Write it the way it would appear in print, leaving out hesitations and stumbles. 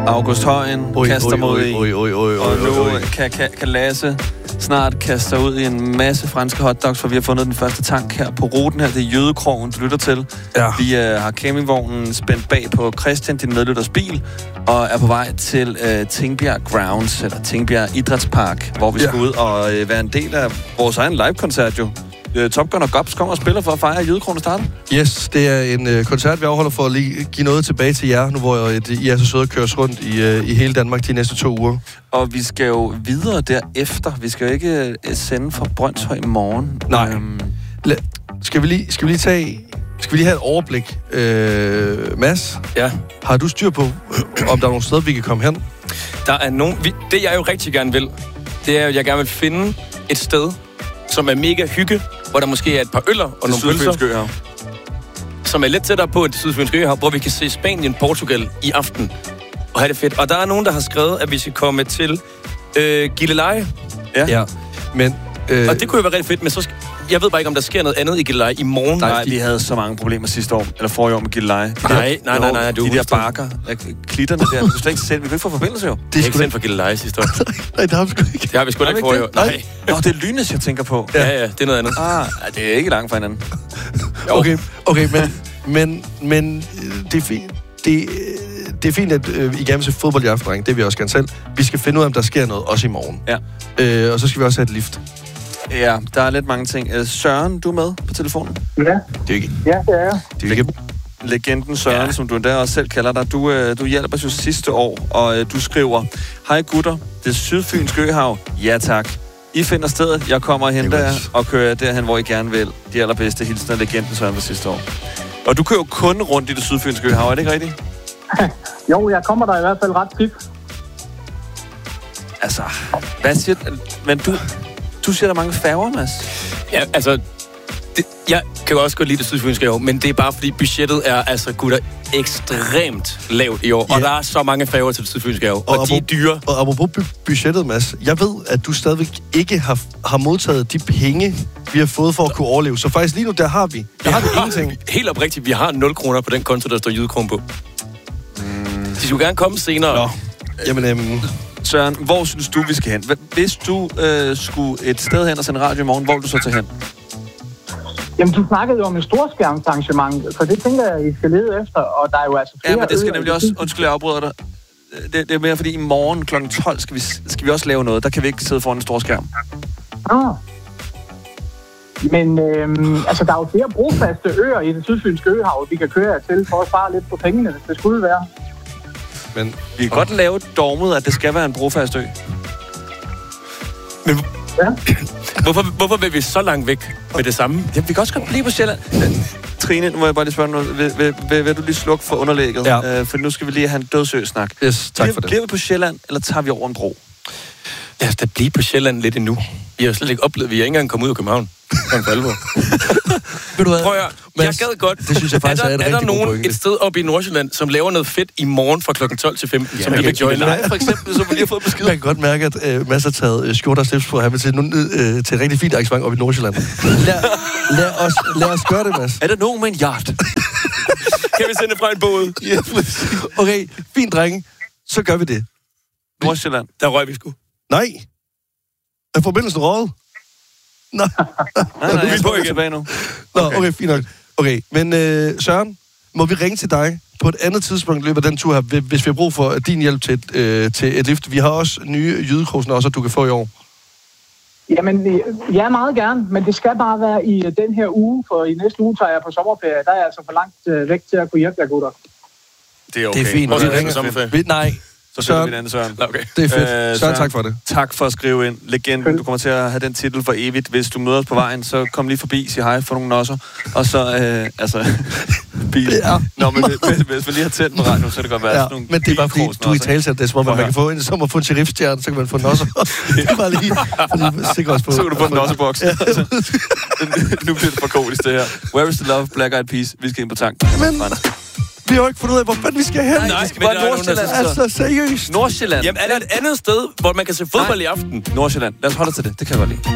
August Højen kaster mod i. Og nu kan Lasse snart kaste sig ud i en masse franske hotdogs, for vi har fundet den første tank her på ruten her. Det er Jødekrogen, du lytter til. Ja. Vi har campingvognen spændt bag på Christian, din medlytters bil, og er på vej til Tingbjerg Grounds, eller Tingbjerg Idrætspark, hvor vi skal ud og være en del af vores egen live-koncert jo. Top Gun og Gobs kommer og spiller for at fejre Jødekrogen starten. Yes, det er en koncert, vi afholder for at give noget tilbage til jer, nu hvor I er så søde at køres rundt i hele Danmark de næste 2 uger. Og vi skal jo videre derefter. Vi skal jo ikke sende fra Brønshøj i morgen. Nej. Skal vi lige have et overblik? Mads? Ja? Har du styr på, om der er nogle steder, vi kan komme hen? Der er det, jeg jo rigtig gerne vil, det er, at jeg gerne vil finde et sted, som er mega hygge, hvor der måske er et par øller og nogle pølser, som er lidt tættere på et Sydfynske Øhav, hvor vi kan se Spanien, Portugal i aften og have det fedt. Og der er nogen, der har skrevet, at vi skal komme til Gilleleje. Ja. Men og det kunne jo være rigtig fedt, men så jeg ved bare ikke, om der sker noget andet i Gilleleje i morgen. Nej, vi havde så mange problemer sidste år, eller forrige år med Gilleleje. Nej. De der bakker, klitterne der, vi kunne slet ikke selv. Vi kunne ikke få forbindelse jo. Det er ikke sendt for Gilleleje sidste år. Nej, det har vi sgu ikke. Det har vi sgu ikke forrige år. Nej. Nå, det er Lynes, jeg tænker på. Ja, det er noget andet. Det er ikke langt fra hinanden. Okay, men det er fint. Det er fint, at I gerne vil se fodbold i aften, det vil vi også gerne selv. Vi skal finde ud af, om der sker noget også i morgen. Ja. Og så skal vi også have et lift. Ja, der er lidt mange ting. Søren, du er med på telefonen? Ja. Det er ikke. Ja, det er jeg. Det er ikke legenden Søren, som du endda også selv kalder dig. Du hjælper os jo sidste år, og du skriver: Hej gutter, det Sydfynske Øhav. Ja tak. I finder stedet, jeg kommer og henter jer og kører derhen, hvor I gerne vil. De allerbedste hilsner af legenden Søren fra sidste år. Og du kører jo kun rundt i det Sydfynske Øhav, er det ikke rigtigt? Jo, jeg kommer der i hvert fald ret tit. Altså, hvad siger du? Men du siger, der er mange færger, Mads. Ja, altså, jeg kan jo også godt lide det Sydfynske i år, men det er bare fordi budgettet er, altså, gutter, ekstremt lavt i år. Ja. Og der er så mange færger til det Sydfynske i år, og de er dyre. Og apropos budgettet, Mads, jeg ved, at du stadigvæk ikke har modtaget de penge, vi har fået for at kunne overleve. Så faktisk lige nu, der har vi ingenting. Helt oprigtigt, vi har 0 kroner på den konto, der står Jydekron på. De skulle gerne komme senere. Nå. Jamen, Søren, hvor synes du, vi skal hen? Hvis du skulle et sted hen og sende radio i morgen, hvor vil du så tage hen? Jamen, du snakkede jo om et storskærmsarrangement, for det tænker jeg, I skal lede efter, og der er jo altså flere. Ja, men det skal nemlig også, undskyld, jeg afbryder dig. Det er mere, fordi i morgen kl. 12 skal vi også lave noget. Der kan vi ikke sidde foran en stor skærm. Men altså, der er jo flere brofaste øer i det Sydfynske Øhav, vi kan køre til for at spare lidt på pengene, hvis det skulle være. Men vi kan godt lave dogmet, at det skal være en brofast ø. Men hvorfor vil vi så langt væk med det samme? Jamen, vi kan også godt blive på Sjælland. Trine, nu må jeg bare lige spørge noget. Vil du lige slukke for underlægget? Ja. For nu skal vi lige have en dødsø-snak. Yes, tak for det. Bliver vi på Sjælland, eller tager vi over en bro? Lad os da blive på Sjælland lidt endnu. Vi har jo slet ikke oplevet, vi har ikke engang kommet ud af København. For alvor. Prøv at jeg gad godt. Det synes jeg faktisk er der nogen et sted oppe i Nordsjælland, som laver noget fedt i morgen fra kl. 12 til 15, som vi kan joine live, for eksempel, så vi lige har fået besked. Man kan godt mærke, at Mads har taget skjorter og slips på, at han vil til et rigtig fint arrangement oppe i Nordsjælland. Lad os gøre det, Mads. Er der nogen med en yacht? Kan vi sende fra en båd? Ja, okay, fint, drenge. Så gør vi det. Nordsjælland. Der røg vi sgu. Nej. Er forbindelsen røget? Nej, jeg er på tilbage nu. Nå, okay, fint nok. Okay, men Søren, må vi ringe til dig på et andet tidspunkt i løbet af den tur her, hvis vi har brug for din hjælp til et lift. Vi har også nye jydekrogsner også, du kan få i år. Jamen, ja, meget gerne, men det skal bare være i den her uge, for i næste uge tager jeg på sommerferie. Der er jeg altså for langt væk til at kunne hjælpe jer, gutter. Det er okay. Det er fint. Hvor skal du sommerferie? Nej. Så Søren. Vi Søren. Okay. Det er fedt. Søren, tak for det. Tak for at skrive ind. Legenden, du kommer til at have den titel for evigt. Hvis du møder os på vejen, så kom lige forbi, sig hej, få nogle nosser. Og så, bil. Ja. Nå, men hvis vi lige har tændt med radio, så kan det godt være sådan nogle. Men det er bare fordi, du i talsæt, det er som om, man kan få en sheriffstjerne, så kan man få nosser. Det er bare lige, fordi sikre os på. Så kan du få en nosseboks. Nu bliver det for komisk, det her. Where is the love, Black Eyed Peas? Vi skal ind på tanken. Vi har jo ikke fundet ud af, hvor fanden vi skal hen. Nej, vi skal bare Nordsjælland. Altså, seriøst. Nordsjælland. Jamen, er der et andet sted, hvor man kan se fodbold i aften? Nordsjælland. Lad os holde til det. Det kan jeg godt lide.